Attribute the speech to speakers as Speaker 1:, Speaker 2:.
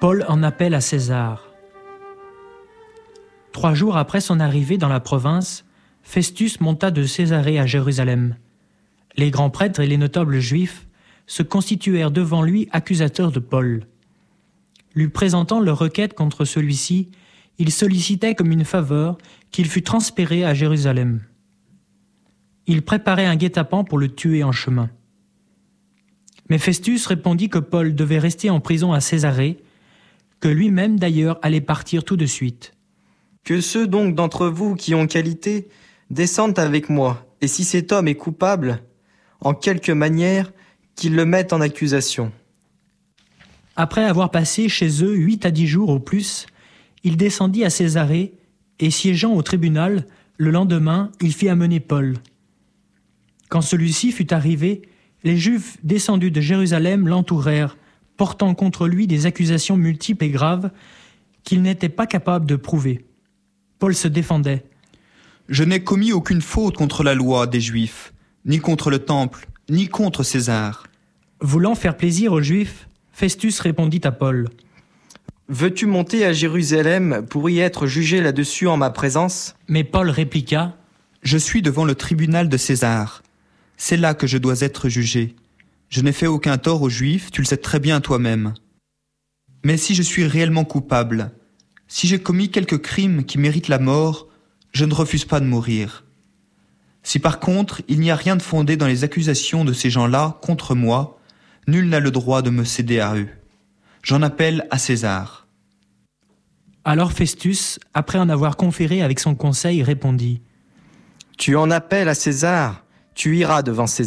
Speaker 1: Paul en appelle à César. 3 jours après son arrivée dans la province, Festus monta de Césarée à Jérusalem. Les grands prêtres et les notables juifs se constituèrent devant lui accusateurs de Paul. Lui présentant leur requête contre celui-ci, ils sollicitaient comme une faveur qu'il fût transféré à Jérusalem. Ils préparaient un guet-apens pour le tuer en chemin. Mais Festus répondit que Paul devait rester en prison à Césarée, que lui-même d'ailleurs allait partir tout de suite.
Speaker 2: Que ceux donc d'entre vous qui ont qualité descendent avec moi, et si cet homme est coupable, en quelque manière, qu'ils le mettent en accusation.
Speaker 1: Après avoir passé chez eux 8 à 10 jours au plus, il descendit à Césarée, et siégeant au tribunal, le lendemain, il fit amener Paul. Quand celui-ci fut arrivé, les Juifs descendus de Jérusalem l'entourèrent, portant contre lui des accusations multiples et graves qu'il n'était pas capable de prouver. Paul se défendait.
Speaker 3: « Je n'ai commis aucune faute contre la loi des Juifs, ni contre le temple, ni contre César. »
Speaker 1: Voulant faire plaisir aux Juifs, Festus répondit à Paul.
Speaker 2: « Veux-tu monter à Jérusalem pour y être jugé là-dessus en ma présence ?»
Speaker 1: Mais Paul répliqua.
Speaker 3: « Je suis devant le tribunal de César. C'est là que je dois être jugé. Je n'ai fait aucun tort aux Juifs, tu le sais très bien toi-même. Mais si je suis réellement coupable, si j'ai commis quelque crime qui mérite la mort, je ne refuse pas de mourir. Si par contre il n'y a rien de fondé dans les accusations de ces gens-là contre moi, nul n'a le droit de me céder à eux. J'en appelle à César. »
Speaker 1: Alors Festus, après en avoir conféré avec son conseil, répondit.
Speaker 2: « Tu en appelles à César, tu iras devant César. »